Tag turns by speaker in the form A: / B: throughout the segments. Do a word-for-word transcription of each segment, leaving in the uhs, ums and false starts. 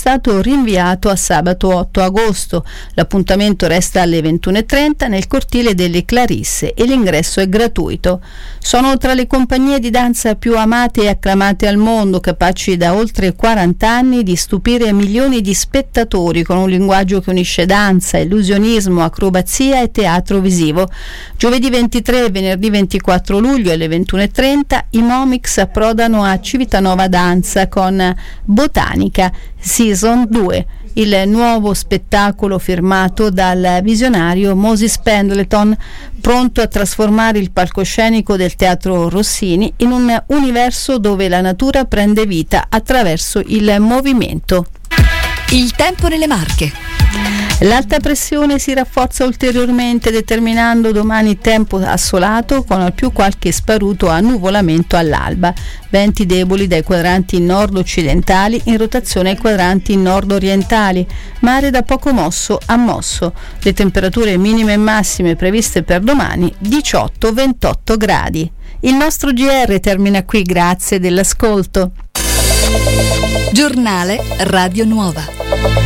A: stato rinviato a sabato otto agosto. L'appuntamento resta alle ventuno e trenta nel cortile delle Clarisse e l'ingresso è gratuito. Sono tra le compagnie di danza più amate e acclamate al mondo, capaci da oltre quaranta anni di stupire milioni di spettatori con un linguaggio che unisce danza, illusionismo, acrobazia e teatro visivo. Giovedì ventitré e venerdì ventiquattro luglio alle ventuno e trenta i Momix approdano a Civitanova Danza con Botanica Season due, il nuovo spettacolo firmato dal visionario Moses Pendleton, pronto a trasformare il palcoscenico del Teatro Rossini in un universo dove la natura prende vita attraverso il movimento.
B: Il tempo nelle Marche.
A: L'alta pressione si rafforza ulteriormente, determinando domani tempo assolato con al più qualche sparuto annuvolamento all'alba. Venti deboli dai quadranti nord-occidentali in rotazione ai quadranti nord-orientali. Mare da poco mosso a mosso. Le temperature minime e massime previste per domani diciotto ventotto gradi. Il nostro G R termina qui, grazie dell'ascolto.
B: Giornale Radio Nuova.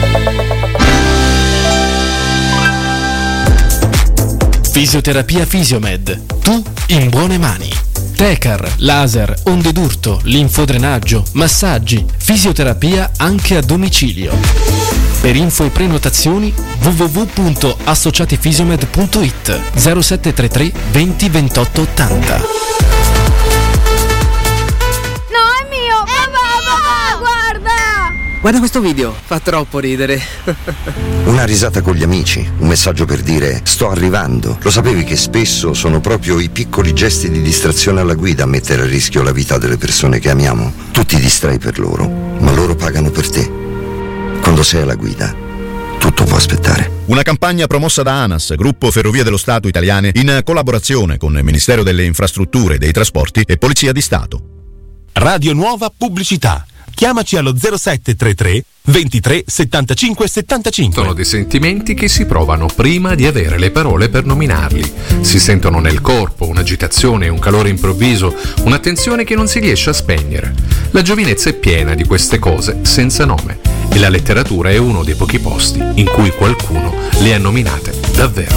C: Fisioterapia Fisiomed. Tu in buone mani. Tecar, laser, onde d'urto, linfodrenaggio, massaggi, fisioterapia anche a domicilio. Per info e prenotazioni w w w punto associatifisiomed punto i t zero sette tre tre venti ventotto ottanta.
D: Guarda questo video, fa troppo ridere.
E: Una risata con gli amici, un messaggio per dire sto arrivando. Lo sapevi che spesso sono proprio i piccoli gesti di distrazione alla guida a mettere a rischio la vita delle persone che amiamo? Tu ti distrai per loro, ma loro pagano per te. Quando sei alla guida, tutto può aspettare.
F: Una campagna promossa da ANAS, Gruppo Ferrovie dello Stato Italiane, in collaborazione con il Ministero delle Infrastrutture e dei Trasporti e Polizia di Stato.
G: Radio Nuova Pubblicità. Chiamaci allo zero sette tre tre ventitré settantacinque settantacinque.
H: Sono dei sentimenti che si provano prima di avere le parole per nominarli. Si sentono nel corpo, un'agitazione, un calore improvviso, una tensione che non si riesce a spegnere. La giovinezza è piena di queste cose senza nome e la letteratura è uno dei pochi posti in cui qualcuno le ha nominate davvero.